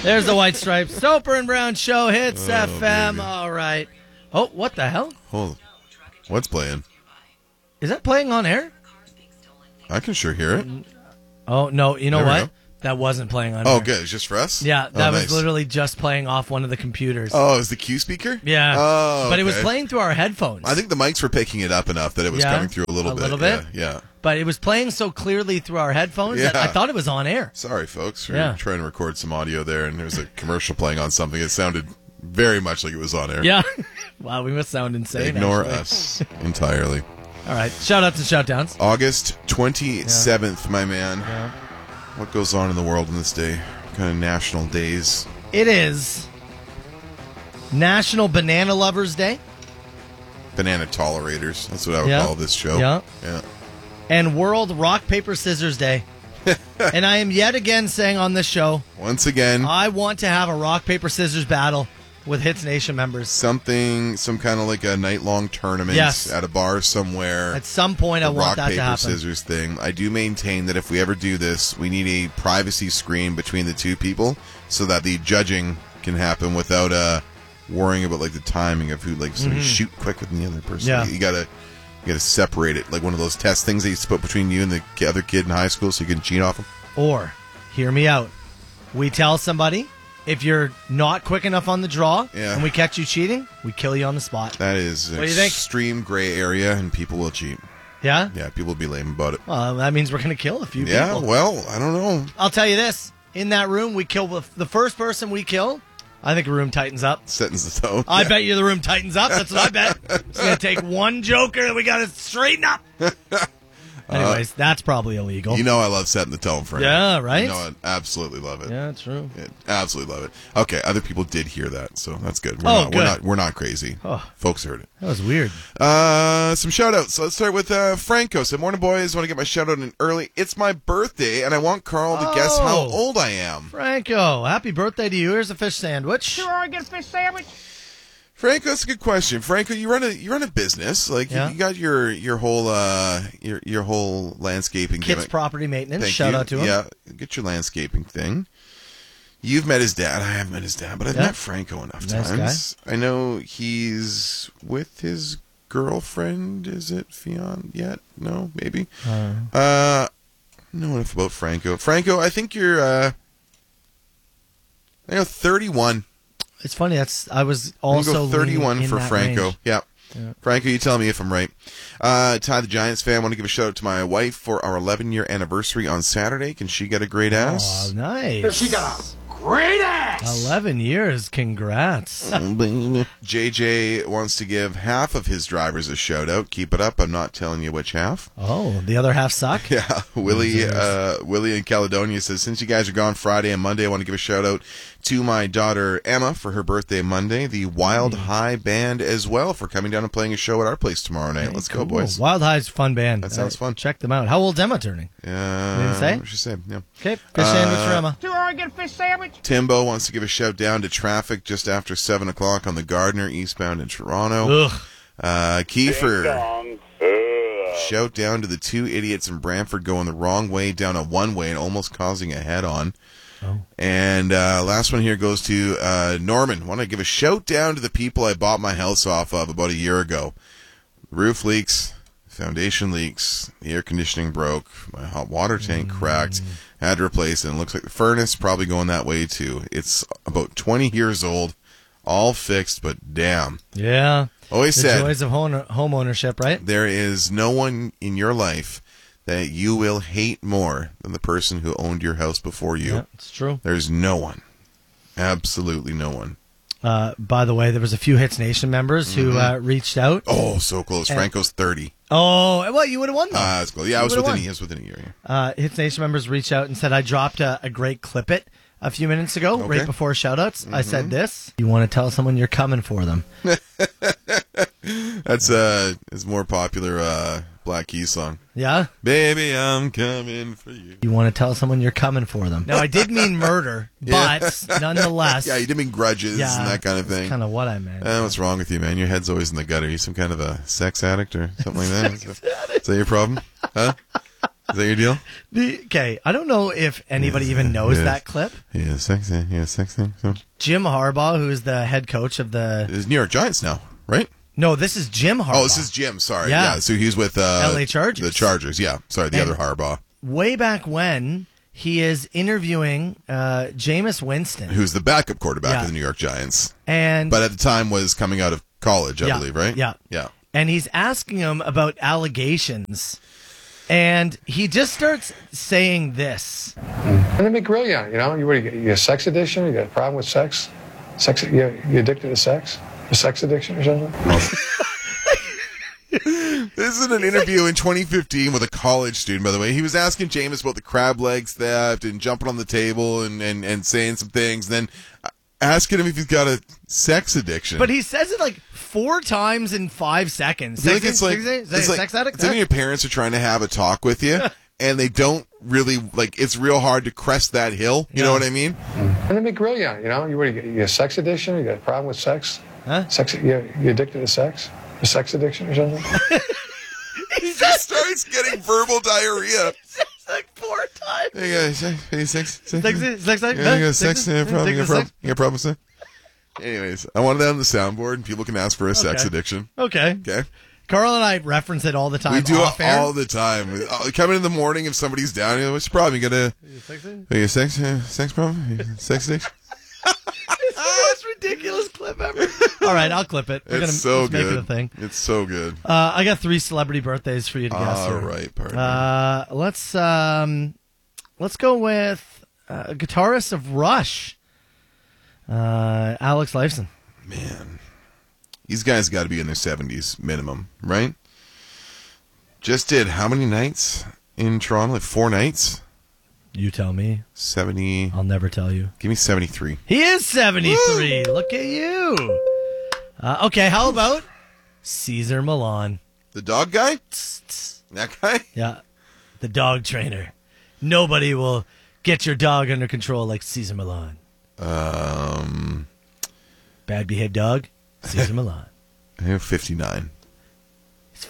There's the White Stripes. Soper and Brown Show hits FM. Baby. All right. Oh, what the hell? Hold. What's playing? Is that playing on air? I can sure hear it. Oh, no. You know There we what? go. That wasn't playing on Oh, air. good. It's just for us? Yeah, that was nice. literally just playing off one of the computers. Oh, is the Q speaker? Yeah. Oh, But it was okay. playing through our headphones. I think the mics were picking it up enough that it was Yeah? coming through a little A bit. little bit? Yeah. But it was playing so clearly through our headphones that Yeah. I thought it was on air. Sorry, folks. We're Yeah. trying to record some audio there, and there was a commercial playing on something. It sounded very much like it was on air. Yeah. Wow, we must sound insane. Ignore actually. us entirely. All right. Shout outs and shout downs. August 27th, my man. Yeah. What goes on in the world on this day? What kind of national days? It is National Banana Lovers Day Banana tolerators. That's what I would Yeah. call this show. Yeah. Yeah. and World Rock, Paper, Scissors Day. And I am yet again saying on this show, Once again, I want to have a rock, paper, scissors battle with Hits Nation members. some kind of like a night-long tournament Yes. at a bar somewhere. At some point, I The want rock, that paper, to happen. scissors thing. I do maintain that if we ever do this, we need a privacy screen between the two people so that the judging can happen without worrying about like the timing of who like somebody shoot quicker than the other person. Yeah. You gotta separate it, like one of those test things they used to put between you and the other kid in high school so you can cheat off them. Or, hear me out. We tell somebody, if you're not quick enough on the draw Yeah. and we catch you cheating, we kill you on the spot. That is an What do you think? extreme gray area, and people will cheat. Yeah? Yeah, people will be lame about it. Well, that means we're going to kill a few Yeah, people. well, I don't know. I'll tell you this. In that room, we kill the first person we kill. I think the room tightens up. Sentence the tone. I bet you the room tightens up. That's what I bet. It's going to take one joker that we got to straighten up. Anyways, that's probably illegal. You know I love setting the tone for you. Yeah, right? You know I absolutely love it. Yeah, true. Yeah, absolutely love it. Okay, other people did hear that, so that's good. Good. We're not crazy. Oh. Folks heard it. That was weird. Some shout outs. So let's start with Franco. So morning boys, want to get my shout out in early. It's my birthday and I want Carl to guess how Oh. old I am. Franco, happy birthday to you. Here's a fish sandwich. Sure, I get a fish sandwich. Franco, that's a good question. Franco, you run a business. Like Yeah. you got your whole your whole landscaping Kids gimmick. Property Maintenance. Thank Shout you. out to him. Yeah, get your landscaping thing. You've met his dad. I haven't met his dad, but I've Yeah. met Franco enough Nice times. I know he's with his girlfriend. Is it Fionn yet? No, maybe. I don't know enough about Franco. Franco, I think you're 31. It's funny. I was I'm gonna also go 31 leaning for in that Franco. range. Yeah. Franco, you tell me if I'm right. Ty the Giants fan, I want to give a shout out to my wife for our 11-year anniversary on Saturday. Can she get a great ass? Oh, nice. She got a great ass. 11 years. Congrats. JJ wants to give half of his drivers a shout out. Keep it up. I'm not telling you which half. Oh, the other half suck? Yeah, Willie in Caledonia says, since you guys are gone Friday and Monday, I want to give a shout out to my daughter Emma for her birthday Monday. The Wild High Band as well for coming down and playing a show at our place tomorrow night. Let's go, boys. Wild High's a fun band. That sounds fun. Check them out. How old's Emma turning? Didn't say? What should say? Yeah. Okay, fish sandwich for Emma. Sure, I get a fish sandwich. Timbo wants to give a shout down to traffic just after 7 o'clock on the Gardner eastbound in Toronto. Ugh. Kiefer, shout down to the two idiots in Brantford going the wrong way down a one-way and almost causing a head-on. Oh. And last one here goes to Norman. Want to give a shout down to the people I bought my house off of about a year ago. Roof leaks, foundation leaks, the air conditioning broke, my hot water tank cracked, had to replace it, and it looks like the furnace probably going that way too. It's about 20 years old, all fixed, but damn. Yeah. Always The said, joys of home ownership, right? there is no one in your life that you will hate more than the person who owned your house before you. Yeah, it's true. There's no one. Absolutely no one. By the way, there was a few Hits Nation members who reached out. Oh, so close. Franco's 30. Oh, well, you would have won though. That's close. Yeah, I was would've within a year. Hits Nation members reached out and said, I dropped a great clip it a few minutes ago, Okay. right before shoutouts. I said this. You want to tell someone you're coming for them. That's his more popular Black Keys song. Yeah? Baby, I'm coming for you. You want to tell someone you're coming for them. Now, I did mean murder, Yeah. but nonetheless. Yeah, you didn't mean grudges and that kind of thing. That's kind of what I meant. What's wrong with you, man? Your head's always in the gutter. You some kind of a sex addict or something like that? Is that your problem? Huh? Is that your deal? Okay, I don't know if anybody even knows that clip. Yeah, sexy. Yeah, sexy. So, Jim Harbaugh, who is the head coach of the... it's New York Giants now, right? No, this is Jim Harbaugh. Oh, this is Jim. Sorry. Yeah. So he's with LA Chargers. The Chargers. Yeah. Sorry, the other Harbaugh, Way back when, he is interviewing Jameis Winston. who's the backup quarterback of the New York Giants, And but at the time was coming out of college, I believe, right? Yeah. Yeah. And he's asking him about allegations. And he just starts saying this. Let me grill you on it, you know? You a sex addiction? You got a problem with sex? You addicted to sex? A sex addiction or something? This is an interview in 2015 with a college student, by the way. He was asking Jameis about the crab legs theft and jumping on the table and saying some things, then asking him if he's got a sex addiction. But he says it like 4 times in 5 seconds. I feel like it's like sex addict? it's like your parents are trying to have a talk with you, and they don't really, like, it's real hard to crest that hill. You know what I mean? Let me grill you on it, you know? You a sex addiction? You got a problem with sex? Huh? You addicted to sex? A sex addiction or something? He just starts getting verbal diarrhea. It's like 4 times. Hey guys, sex. Sex You got sex? You got a problem with sex? Anyways, I wanted that on the soundboard, and people can ask for a sex addiction. Okay. Okay? Carl and I reference it all the time. We do off it air. all the time. Coming in the morning, if somebody's down, you know, what's your problem? You got a sex problem? Sex addiction? It's the most ridiculous clip ever. All right, I'll clip it. We're It's so let's good. make it a thing. It's so good. I got 3 celebrity birthdays for you to guess. All here. right, partner. Let's go with guitarist of Rush, Alex Lifeson. Man, these guys got to be in their 70s minimum, right? Just did how many nights in Toronto? Like 4 nights? You tell me. 70. I'll never tell you. Give me 73. He is 73. Look at you. Okay, how about Cesar Millan? The dog guy? That guy? Yeah, the dog trainer. Nobody will get your dog under control like Cesar Millan. Bad behaved dog, Cesar Millan. I have 59. It's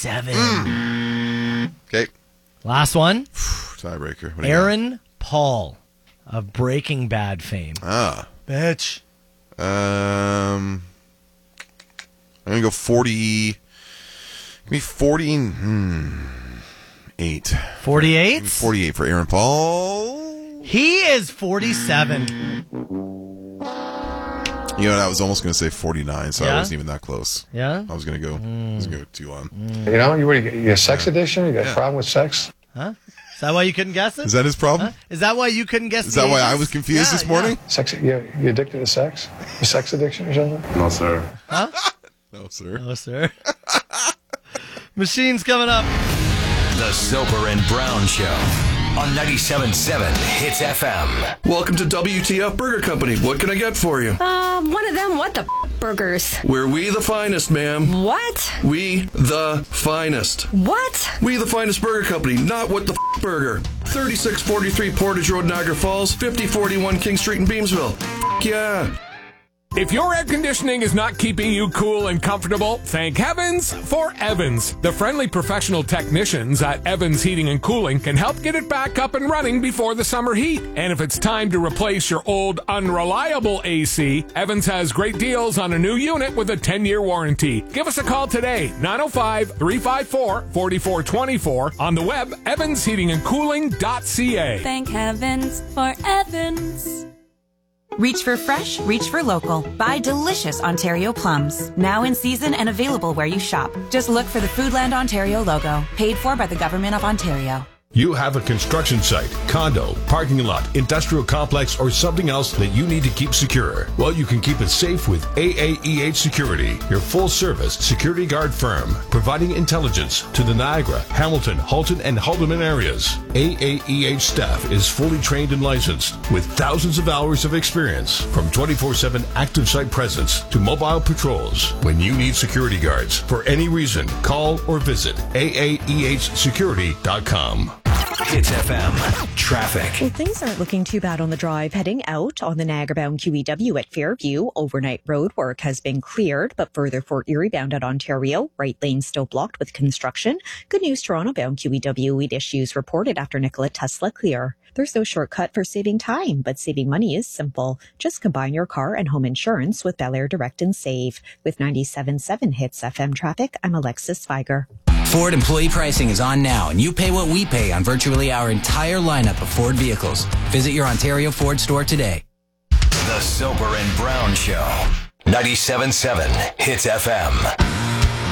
57. Okay. Last one. Tiebreaker. What do you got? Aaron Paul of Breaking Bad fame. Bitch. I'm going to go 40. Give me 48. 48? 48 for Aaron Paul. He is 47. You know what? I was almost going to say 49, so I wasn't even that close. Yeah? I was going to go. I was going to go too on. You know? You a sex addiction? You got a problem with sex? Huh? Is that why you couldn't guess it? Is that his problem? Huh? Is that why you couldn't guess Is the that why I ages? was confused this morning? You addicted to sex? A sex addiction or something? No, sir. Huh? No, sir. No, sir. Machine's coming up. The Soper and Brown Show on 97.7 Hits FM. Welcome to WTF Burger Company. What can I get for you? One of them what the burgers? We're we the finest, ma'am. What? We the finest. What? We the finest burger company, not what the burger. 3643 Portage Road, Niagara Falls, 5041 King Street in Beamsville. Yeah. If your air conditioning is not keeping you cool and comfortable, thank heavens for Evans. The friendly professional technicians at Evans Heating and Cooling can help get it back up and running before the summer heat. And if it's time to replace your old, unreliable AC, Evans has great deals on a new unit with a 10-year warranty. Give us a call today, 905-354-4424, on the web, evansheatingandcooling.ca. Thank heavens for Evans. Reach for fresh, reach for local. Buy delicious Ontario plums. Now in season and available where you shop. Just look for the Foodland Ontario logo. Paid for by the Government of Ontario. You have a construction site, condo, parking lot, industrial complex, or something else that you need to keep secure. Well, you can keep it safe with AAEH Security, your full-service security guard firm, providing intelligence to the Niagara, Hamilton, Halton, and Haldimand areas. AAEH staff is fully trained and licensed with thousands of hours of experience, from 24/7 active site presence to mobile patrols. When you need security guards for any reason, call or visit AAEHsecurity.com. Hits FM. Traffic. Well, things aren't looking too bad on the drive heading out on the Niagara-bound QEW at Fairview. Overnight road work has been cleared, but further Fort Erie bound at Ontario, right lane still blocked with construction. Good news, Toronto-bound QEW, 8 issues reported after Nikola Tesla clear. There's no shortcut for saving time, but saving money is simple. Just combine your car and home insurance with Bel Air Direct and Save. With 97.7 Hits FM traffic, I'm Alexis Feiger. Ford employee pricing is on now, and you pay what we pay on virtually our entire lineup of Ford vehicles. Visit your Ontario Ford store today. The Soper and Brown Show. 97.7 Hits FM.